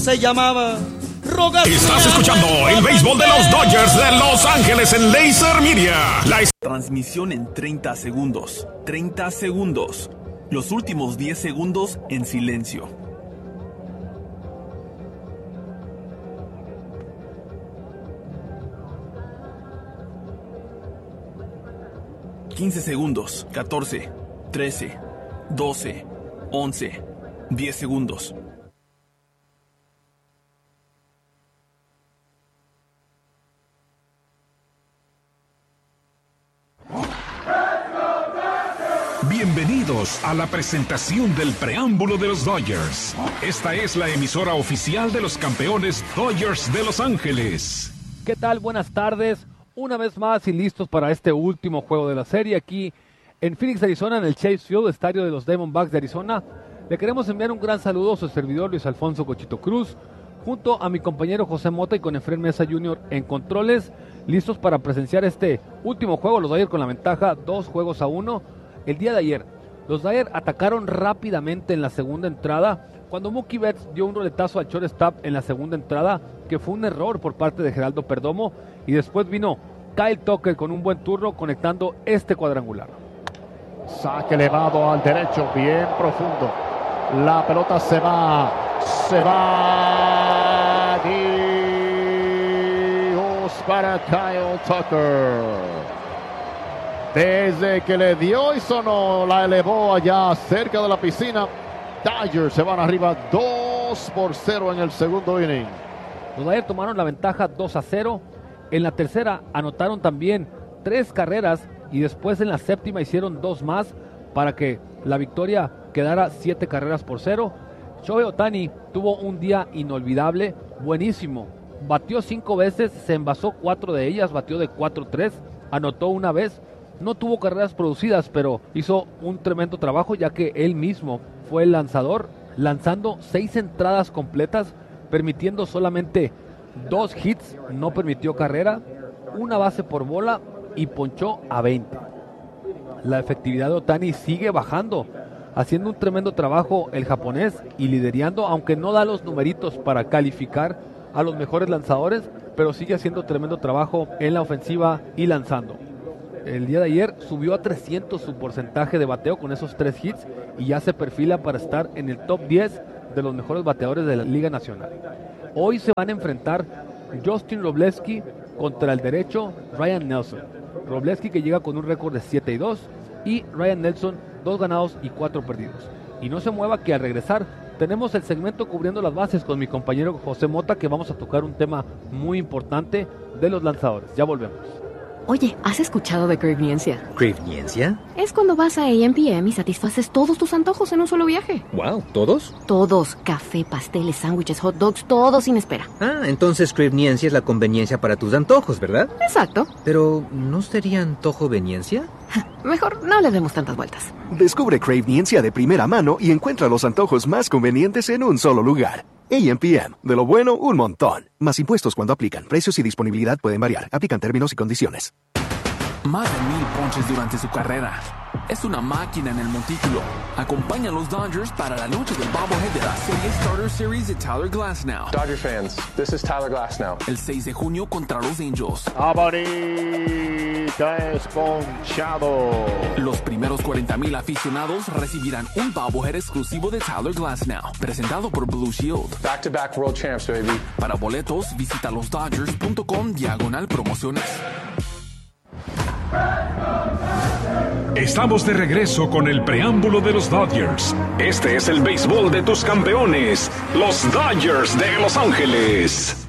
se llamaba Rogar. Estás escuchando el béisbol de los Dodgers de Los Ángeles en Laser Media. Transmisión en 30 segundos. 30 segundos. Los últimos 10 segundos en silencio. ...15 segundos... ...14... ...13... ...12... ...11... ...10 segundos... Bienvenidos a la presentación del preámbulo de los Dodgers. Esta es la emisora oficial de los campeones Dodgers de Los Ángeles. ¿Qué tal? Buenas tardes. Una vez más y listos para este último juego de la serie aquí en Phoenix, Arizona, en el Chase Field, estadio de los Diamondbacks de Arizona. Le queremos enviar un gran saludo a su servidor Luis Alfonso Cochito Cruz, junto a mi compañero José Mota y con Efraín Mesa Jr. en controles, listos para presenciar este último juego. Los Dodgers con la ventaja 2-1. El día de ayer, los Dodgers atacaron rápidamente en la segunda entrada, cuando Mookie Betts dio un roletazo al shortstop en la segunda entrada, que fue un error por parte de Geraldo Perdomo, y después vino Kyle Tucker con un buen turno conectando este cuadrangular. Saque elevado al derecho, bien profundo. La pelota se va. Dios para Kyle Tucker. Desde que le dio y sonó, la elevó allá cerca de la piscina. Dodgers se van arriba 2-0 en el segundo inning. Los Dodgers tomaron la ventaja 2-0. En la tercera anotaron también 3 carreras y después en la séptima hicieron 2 más para que la victoria quedara 7-0. Shohei Ohtani tuvo un día inolvidable, buenísimo. Batió 5 veces, se envasó 4 de ellas, batió de 4-3, anotó una vez. No tuvo carreras producidas, pero hizo un tremendo trabajo, ya que él mismo fue el lanzador, lanzando 6 entradas completas, permitiendo solamente 2 hits, no permitió carrera, 1 base por bola y ponchó a 20. La efectividad de Ohtani sigue bajando, haciendo un tremendo trabajo el japonés y liderando, aunque no da los numeritos para calificar a los mejores lanzadores, pero sigue haciendo tremendo trabajo en la ofensiva y lanzando. El día de ayer subió a 300 su porcentaje de bateo con esos 3 hits y ya se perfila para estar en el top 10 de los mejores bateadores de la Liga Nacional. Hoy se van a enfrentar Justin Wrobleski contra el derecho Ryan Nelson. Wrobleski, que llega con un récord de 7-2, y Ryan Nelson 2 ganados y 4 perdidos. Y no se mueva, que al regresar tenemos el segmento cubriendo las bases con mi compañero José Mota, que vamos a tocar un tema muy importante de los lanzadores. Ya volvemos. Oye, ¿has escuchado de Cravniencia? ¿Cravniencia? Es cuando vas a A&PM y satisfaces todos tus antojos en un solo viaje. Wow, ¿todos? Todos. Café, pasteles, sándwiches, hot dogs, todo sin espera. Ah, entonces Cravniencia es la conveniencia para tus antojos, ¿verdad? Exacto. Pero, ¿no sería antojoveniencia? Mejor no le demos tantas vueltas. Descubre Cravniencia de primera mano y encuentra los antojos más convenientes en un solo lugar. A&PM, de lo bueno, un montón. Más impuestos cuando aplican. Precios y disponibilidad pueden variar. Aplican términos y condiciones. Más de 1000 ponches durante su carrera. Es una máquina en el montículo. Acompaña a los Dodgers para la noche del bobblehead de la serie Starter Series de Tyler Glasnow. Dodger fans, this is Tyler Glasnow. El 6 de junio contra los Angels. Amarita es ponchado. Los primeros 40,000 aficionados recibirán un bobblehead exclusivo de Tyler Glasnow, presentado por Blue Shield. Back-to-back world champs, baby. Para boletos, visita losdodgers.com/promociones. Estamos de regreso con el preámbulo de los Dodgers. Este es el béisbol de tus campeones, los Dodgers de Los Ángeles.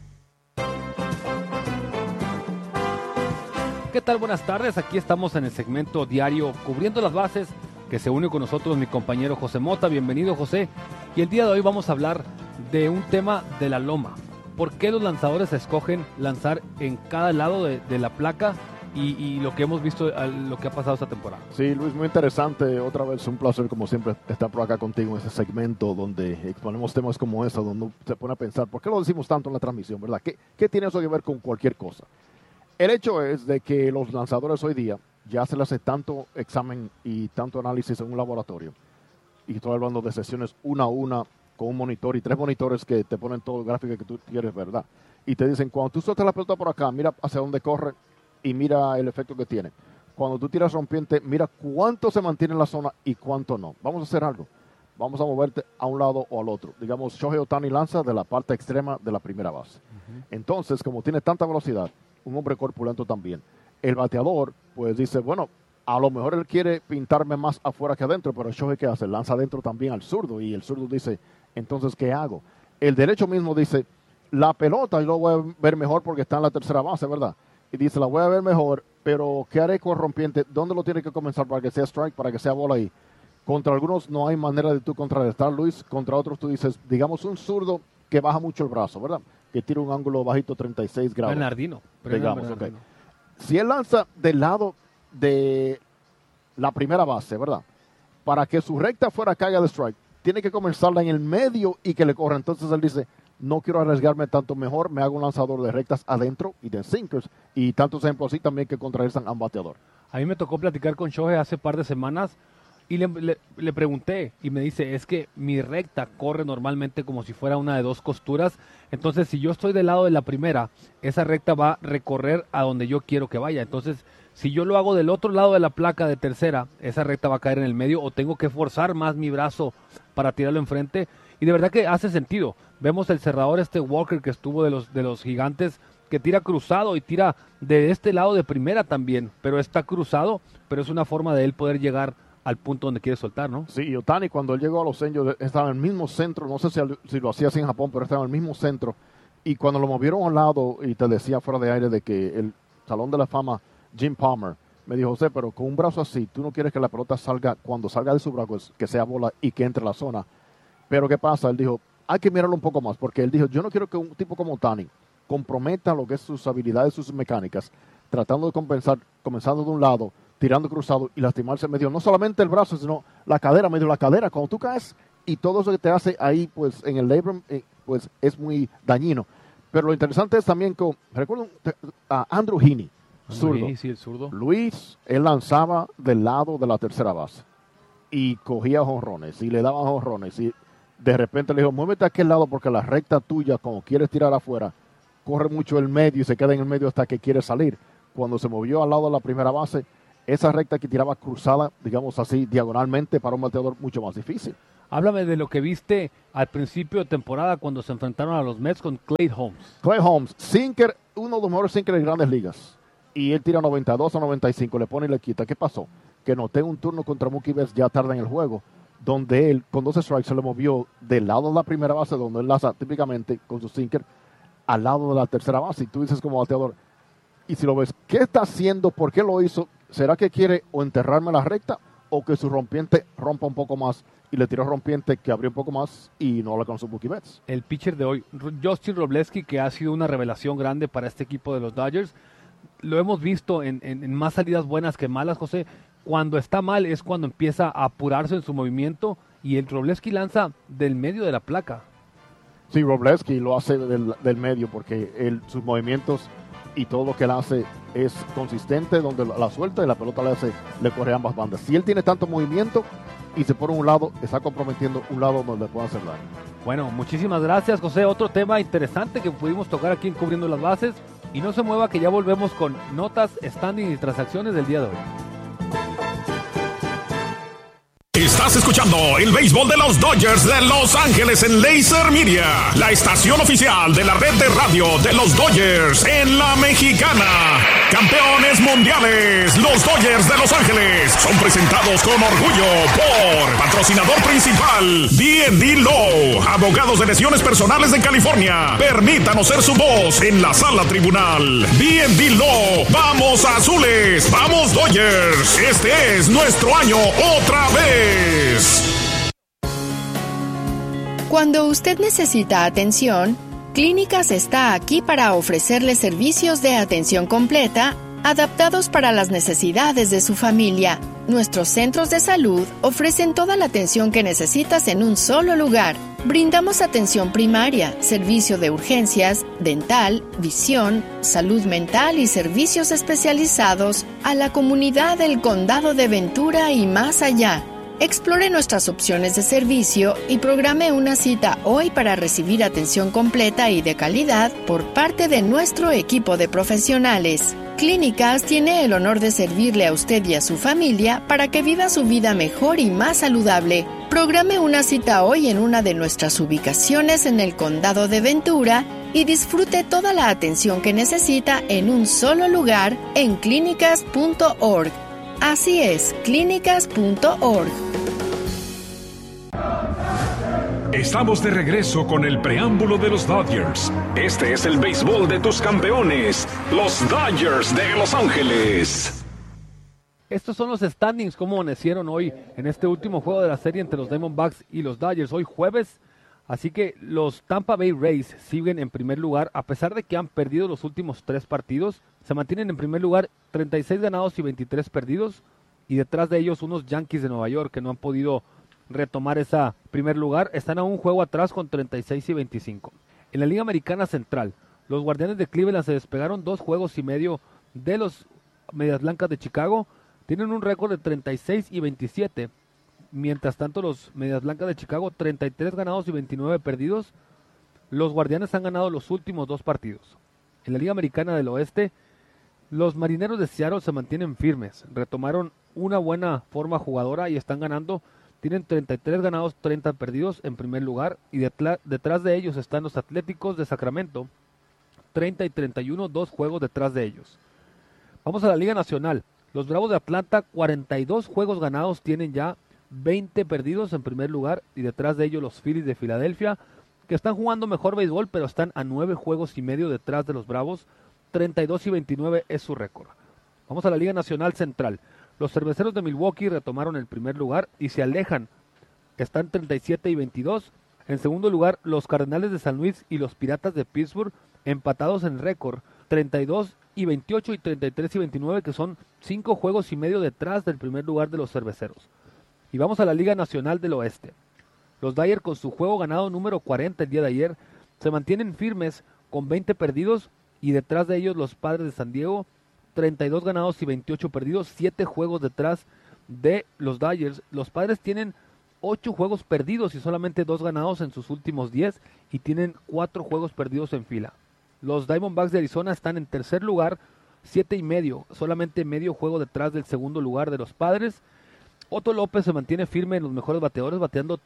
¿Qué tal? Buenas tardes. Aquí estamos en el segmento diario cubriendo las bases, que se une con nosotros mi compañero José Mota. Bienvenido, José. Y el día de hoy vamos a hablar de un tema de la loma. ¿Por qué los lanzadores escogen lanzar en cada lado de la placa? Y lo que hemos visto, lo que ha pasado esta temporada. Sí, Luis, muy interesante. Otra vez un placer, como siempre, estar por acá contigo en este segmento donde exponemos temas como este, donde se pone a pensar, ¿por qué lo decimos tanto en la transmisión, verdad? ¿Qué tiene eso que ver con cualquier cosa? El hecho es de que los lanzadores hoy día ya se les hace tanto examen y tanto análisis en un laboratorio, y estoy hablando de sesiones 1 a 1 con un monitor y 3 monitores que te ponen todo el gráfico que tú quieres, ¿verdad? Y te dicen, cuando tú sueltas la pelota por acá, mira hacia dónde corre y mira el efecto que tiene. Cuando tú tiras rompiente, mira cuánto se mantiene en la zona y cuánto no. Vamos a hacer algo. Vamos a moverte a un lado o al otro. Digamos, Shohei Ohtani lanza de la parte extrema de la primera base. Entonces, como tiene tanta velocidad, un hombre corpulento también, el bateador, pues dice, bueno, a lo mejor él quiere pintarme más afuera que adentro, pero Shohei, ¿qué hace? Lanza adentro también al zurdo, y el zurdo dice, entonces, ¿qué hago? El derecho mismo dice, la pelota yo lo voy a ver mejor porque está en la tercera base, ¿verdad? Y dice, la voy a ver mejor, pero ¿qué haré con rompiente? ¿Dónde lo tiene que comenzar para que sea strike, para que sea bola ahí? Contra algunos no hay manera de tú contrarrestar, Luis. Contra otros tú dices, digamos, un zurdo que baja mucho el brazo, ¿verdad? Que tira un ángulo bajito 36 grados. Bernardino. Digamos, okay. Si él lanza del lado de la primera base, ¿verdad? Para que su recta fuera caiga de strike, tiene que comenzarla en el medio y que le corra. Entonces él dice, no quiero arriesgarme tanto, mejor me hago un lanzador de rectas adentro y de sinkers. Y tantos ejemplos así también que contrarrestan a un bateador. A mí me tocó platicar con Shohei hace par de semanas. Y le pregunté y me dice, es que mi recta corre normalmente como si fuera una de 2 costuras. Entonces, si yo estoy del lado de la primera, esa recta va a recorrer a donde yo quiero que vaya. Entonces, si yo lo hago del otro lado de la placa de tercera, esa recta va a caer en el medio o tengo que forzar más mi brazo para tirarlo enfrente. Y de verdad que hace sentido. Vemos el cerrador Walker que estuvo de los Gigantes, que tira cruzado y tira de este lado de primera también. Pero está cruzado, pero es una forma de él poder llegar al punto donde quiere soltar, ¿no? Sí, y Ohtani cuando él llegó a Los Angeles estaba en el mismo centro, no sé si lo hacía así en Japón, pero estaba en el mismo centro, y cuando lo movieron a un lado, y te decía fuera de aire de que el Salón de la Fama, Jim Palmer, me dijo, José, pero con un brazo así, tú no quieres que la pelota salga, cuando salga de su brazo, que sea bola y que entre a la zona. Pero ¿qué pasa? Él dijo, hay que mirarlo un poco más, porque él dijo, yo no quiero que un tipo como Ohtani comprometa lo que es sus habilidades, sus mecánicas, tratando de compensar, comenzando de un lado, tirando cruzado y lastimarse medio, no solamente el brazo, sino la cadera, medio la cadera. Cuando tú caes y todo eso que te hace ahí, pues en el labrum, pues es muy dañino. Pero lo interesante es también que, recuerdo a Andrew Heaney, zurdo. Sí, el zurdo. Luis, él lanzaba del lado de la tercera base y cogía jonrones y le daban jonrones y de repente le dijo, muévete a aquel lado porque la recta tuya, como quieres tirar afuera, corre mucho el medio y se queda en el medio hasta que quiere salir. Cuando se movió al lado de la primera base, esa recta que tiraba cruzada, digamos así, diagonalmente para un bateador mucho más difícil. Háblame de lo que viste al principio de temporada cuando se enfrentaron a los Mets con Clay Holmes. Clay Holmes, sinker, uno de los mejores sinkers de Grandes Ligas. Y él tira 92 o 95, le pone y le quita. ¿Qué pasó? Que noté un turno contra Mookie Betts ya tarde en el juego, donde él con 2 strikes se le movió del lado de la primera base, donde él lanza típicamente con su sinker, al lado de la tercera base. Y tú dices como bateador, y si lo ves, ¿qué está haciendo? ¿Por qué lo hizo? ¿Será que quiere o enterrarme la recta o que su rompiente rompa un poco más? Y le tiró rompiente que abrió un poco más y no le alcanzó Mookie Betts. El pitcher de hoy, Justin Robleski, que ha sido una revelación grande para este equipo de los Dodgers. Lo hemos visto en más salidas buenas que malas, José. Cuando está mal es cuando empieza a apurarse en su movimiento y el Robleski lanza del medio de la placa. Sí, Robleski lo hace del medio porque sus movimientos y todo lo que él hace es consistente, donde la suelta y la pelota le corre a ambas bandas. Si él tiene tanto movimiento y se pone a un lado, está comprometiendo un lado donde le puede hacer daño. Bueno, muchísimas gracias, José. Otro tema interesante que pudimos tocar aquí en Cubriendo las Bases. Y no se mueva que ya volvemos con notas, standing y transacciones del día de hoy. Estás escuchando el béisbol de los Dodgers de Los Ángeles en Laser Media, la estación oficial de la red de radio de los Dodgers en la Mexicana. Campeones mundiales, los Dodgers de Los Ángeles son presentados con orgullo por patrocinador principal D&D Law, abogados de lesiones personales de California. Permítanos ser su voz en la sala tribunal. D&D Law, vamos azules, vamos Dodgers. Este es nuestro año otra vez. Cuando usted necesita atención, Clínicas está aquí para ofrecerle servicios de atención completa, adaptados para las necesidades de su familia. Nuestros centros de salud ofrecen toda la atención que necesitas en un solo lugar. Brindamos atención primaria, servicio de urgencias, dental, visión, salud mental y servicios especializados a la comunidad del Condado de Ventura y más allá. Explore nuestras opciones de servicio y programe una cita hoy para recibir atención completa y de calidad por parte de nuestro equipo de profesionales. Clínicas tiene el honor de servirle a usted y a su familia para que viva su vida mejor y más saludable. Programe una cita hoy en una de nuestras ubicaciones en el condado de Ventura y disfrute toda la atención que necesita en un solo lugar en clínicas.org. Así es, clínicas.org. Estamos de regreso con el preámbulo de los Dodgers. Este es el béisbol de tus campeones, los Dodgers de Los Ángeles. Estos son los standings como amanecieron hoy en este último juego de la serie entre los Diamondbacks y los Dodgers. Hoy jueves, así que los Tampa Bay Rays siguen en primer lugar. A pesar de que han perdido los últimos 3 partidos, se mantienen en primer lugar 36 ganados y 23 perdidos. Y detrás de ellos unos Yankees de Nueva York que no han podido retomar ese primer lugar. Están a un juego atrás con 36 y 25. En la Liga Americana Central, los Guardianes de Cleveland se despegaron 2 juegos y medio de los Medias Blancas de Chicago. Tienen un récord de 36 y 27. Mientras tanto, los Medias Blancas de Chicago, 33 ganados y 29 perdidos. Los Guardianes han ganado los últimos 2 partidos. En la Liga Americana del Oeste, los Marineros de Seattle se mantienen firmes. Retomaron una buena forma jugadora y están ganando. Tienen 33 ganados, 30 perdidos en primer lugar. Y detrás de ellos están los Atléticos de Sacramento, 30 y 31, 2 juegos detrás de ellos. Vamos a la Liga Nacional. Los Bravos de Atlanta, 42 juegos ganados, tienen ya 20 perdidos en primer lugar. Y detrás de ellos los Phillies de Filadelfia, que están jugando mejor béisbol, pero están a 9 juegos y medio detrás de los Bravos. 32 y 29 es su récord. Vamos a la Liga Nacional Central. Los Cerveceros de Milwaukee retomaron el primer lugar y se alejan. Están 37 y 22. En segundo lugar, los Cardenales de San Luis y los Piratas de Pittsburgh, empatados en récord, 32 y 28 y 33 y 29, que son 5 juegos y medio detrás del primer lugar de los Cerveceros. Y vamos a la Liga Nacional del Oeste. Los Dodgers, con su juego ganado número 40 el día de ayer, se mantienen firmes con 20 perdidos, y detrás de ellos los Padres de San Diego, 32 ganados y 28 perdidos, 7 juegos detrás de los Dodgers. Los Padres tienen 8 juegos perdidos y solamente 2 ganados en sus últimos 10, y tienen 4 juegos perdidos en fila. Los Diamondbacks de Arizona están en tercer lugar, 7 y medio, solamente medio juego detrás del segundo lugar de los Padres. Otto López se mantiene firme en los mejores bateadores, bateando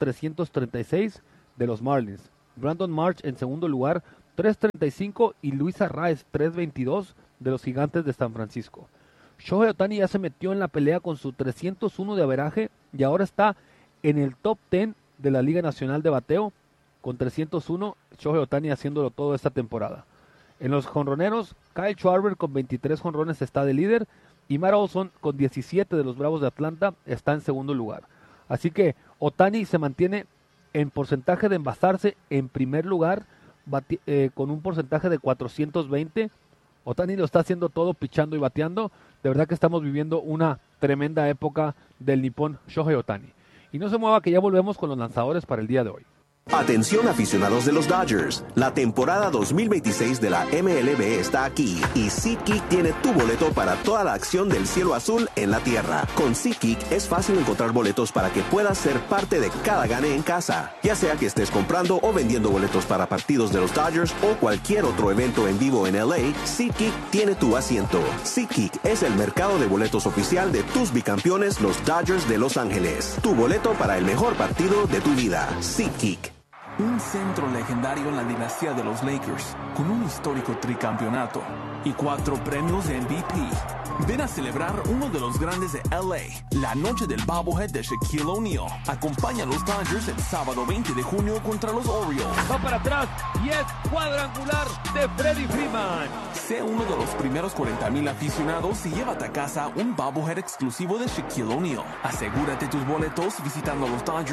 336 de los Marlins. Brandon March en segundo lugar, 335, y Luis Arraez, 322 de los Gigantes de San Francisco. Shohei Ohtani ya se metió en la pelea con su 301 de averaje y ahora está en el top 10 de la Liga Nacional de Bateo con 301. Shohei Ohtani haciéndolo todo esta temporada. En los jonroneros, Kyle Schwarber con 23 jonrones está de líder, y Matt Olson con 17 de los Bravos de Atlanta está en segundo lugar. Así que Ohtani se mantiene en porcentaje de envasarse en primer lugar, con un porcentaje de 420. Ohtani lo está haciendo todo, pichando y bateando. De verdad que estamos viviendo una tremenda época del nipón Shohei Ohtani. Y no se mueva, que ya volvemos con los lanzadores para el día de hoy. Atención aficionados de los Dodgers, la temporada 2026 de la MLB está aquí y SeatGeek tiene tu boleto para toda la acción del cielo azul en la tierra. Con SeatGeek es fácil encontrar boletos para que puedas ser parte de cada gane en casa, ya sea que estés comprando o vendiendo boletos para partidos de los Dodgers o cualquier otro evento en vivo en LA. SeatGeek tiene tu asiento. SeatGeek es el mercado de boletos oficial de tus bicampeones, los Dodgers de Los Ángeles. Tu boleto para el mejor partido de tu vida. SeatGeek. Un centro legendario en la dinastía de los Lakers, con un histórico tricampeonato y 4 premios de MVP. Ven a celebrar uno de los grandes de LA, la noche del bobblehead de Shaquille O'Neal. Acompaña a los Dodgers el sábado 20 de junio contra los Orioles. Va para atrás y es cuadrangular de Freddie Freeman. Sé uno de los primeros 40,000 aficionados y llévate a casa un bobblehead exclusivo de Shaquille O'Neal. Asegúrate tus boletos visitando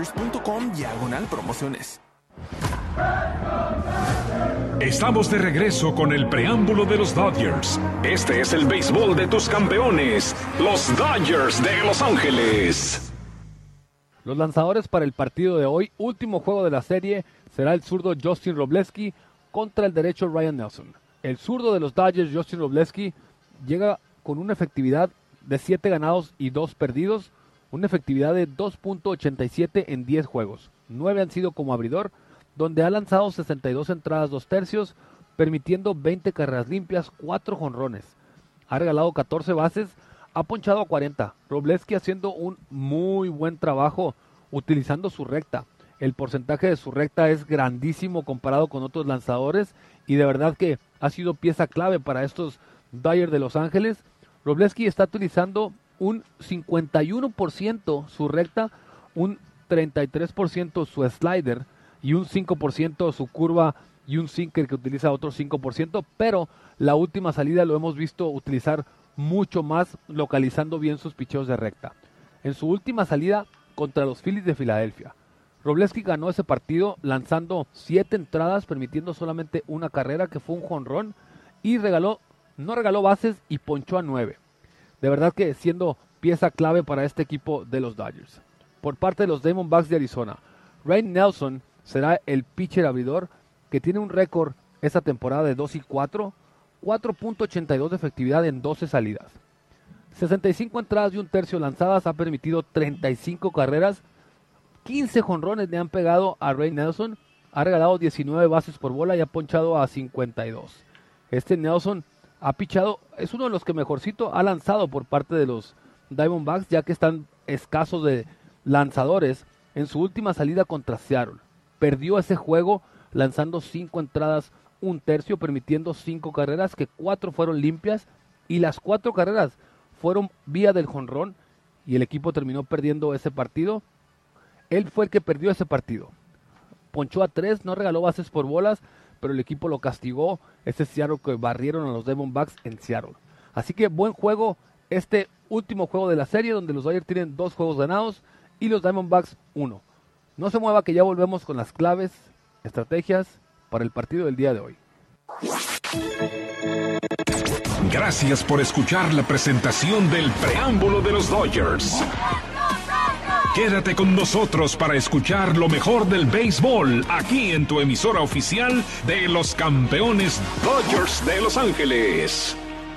losdodgers.com/promociones. Estamos de regreso con el preámbulo de los Dodgers. Este es el béisbol de tus campeones, los Dodgers de Los Ángeles. Los lanzadores para el partido de hoy, último juego de la serie, será el zurdo Justin Robleski contra el derecho Ryan Nelson. El zurdo de los Dodgers, Justin Robleski, llega con una efectividad de 7 ganados y 2 perdidos, una efectividad de 2.87 en 10 juegos. 9 han sido como abridor, donde ha lanzado 62 entradas 2 tercios, permitiendo 20 carreras limpias, 4 jonrones. Ha regalado 14 bases, ha ponchado a 40. Wroblewski haciendo un muy buen trabajo utilizando su recta. El porcentaje de su recta es grandísimo comparado con otros lanzadores y de verdad que ha sido pieza clave para estos Dodgers de Los Ángeles. Wroblewski está utilizando un 51% su recta, un 33% su slider y un 5% su curva y un sinker que utiliza otro 5%, pero la última salida lo hemos visto utilizar mucho más, localizando bien sus picheos de recta. En su última salida contra los Phillies de Filadelfia, Wroblewski ganó ese partido lanzando 7 entradas, permitiendo solamente una carrera que fue un jonrón y no regaló bases y ponchó a 9. De verdad que siendo pieza clave para este equipo de los Dodgers. Por parte de los Diamondbacks de Arizona, Ray Nelson será el pitcher abridor que tiene un récord esta temporada de 2-4, 4.82 de efectividad en 12 salidas. 65 entradas y un tercio lanzadas, ha permitido 35 carreras, 15 jonrones le han pegado a Ray Nelson, ha regalado 19 bases por bola y ha ponchado a 52. Este Nelson ha pichado, es uno de los que mejorcito ha lanzado por parte de los Diamondbacks, ya que están escasos de lanzadores. En su última salida contra Seattle, perdió ese juego lanzando 5 entradas, un tercio, permitiendo 5 carreras, que 4 fueron limpias y las 4 carreras fueron vía del jonrón y el equipo terminó perdiendo ese partido. Él fue el que perdió ese partido. Ponchó a 3, no regaló bases por bolas, pero el equipo lo castigó. Ese Seattle que barrieron a los Diamondbacks en Seattle. Así que buen juego este último juego de la serie, donde los Dodgers tienen 2 juegos ganados y los Diamondbacks 1. No se mueva que ya volvemos con las claves, estrategias para el partido del día de hoy. Gracias por escuchar la presentación del preámbulo de los Dodgers. Quédate con nosotros para escuchar lo mejor del béisbol aquí en tu emisora oficial de los campeones Dodgers de Los Ángeles.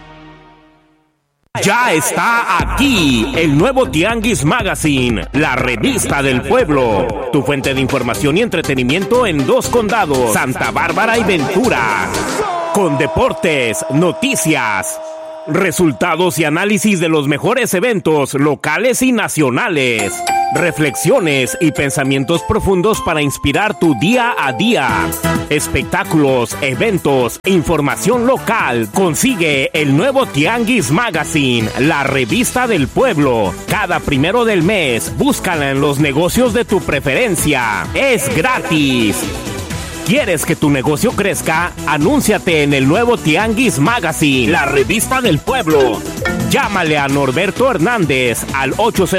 Ya está aquí el nuevo Tianguis Magazine, la revista del pueblo. Tu fuente de información y entretenimiento en 2 condados, Santa Bárbara y Ventura. Con deportes, noticias, resultados y análisis de los mejores eventos locales y nacionales. Reflexiones y pensamientos profundos para inspirar tu día a día. Espectáculos, eventos, información local. Consigue el nuevo Tianguis Magazine, la revista del pueblo. Cada 1 del mes, búscala en los negocios de tu preferencia. Es gratis. ¿Quieres que tu negocio crezca? Anúnciate en el nuevo Tianguis Magazine, la revista del pueblo. Llámale a Norberto Hernández al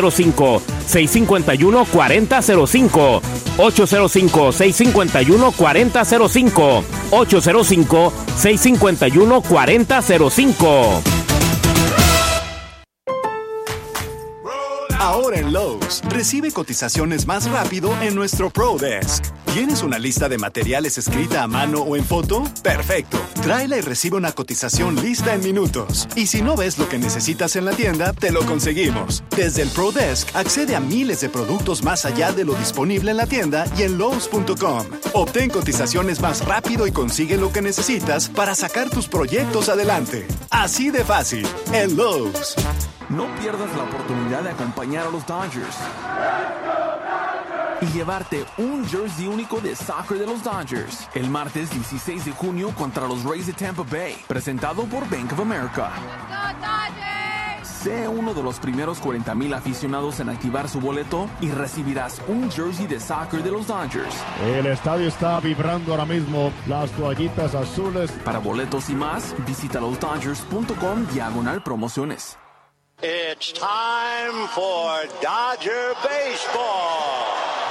805-651-4005. 805-651-4005. 805-651-4005. Ahora en Lowe's, recibe cotizaciones más rápido en nuestro Pro Desk. ¿Tienes una lista de materiales escrita a mano o en foto? ¡Perfecto! Tráela y recibe una cotización lista en minutos. Y si no ves lo que necesitas en la tienda, te lo conseguimos. Desde el Pro Desk, accede a miles de productos más allá de lo disponible en la tienda y en Lowe's.com. Obtén cotizaciones más rápido y consigue lo que necesitas para sacar tus proyectos adelante. Así de fácil, en Lowe's. No pierdas la oportunidad de acompañar a los Dodgers y llevarte un jersey único de soccer de los Dodgers el martes 16 de junio contra los Rays de Tampa Bay, presentado por Bank of America. Sé uno de los primeros 40,000 aficionados en activar su boleto y recibirás un jersey de soccer de los Dodgers. El estadio está vibrando ahora mismo, las toallitas azules. Para boletos y más, visita losdodgers.com/promociones. It's time for Dodger Baseball.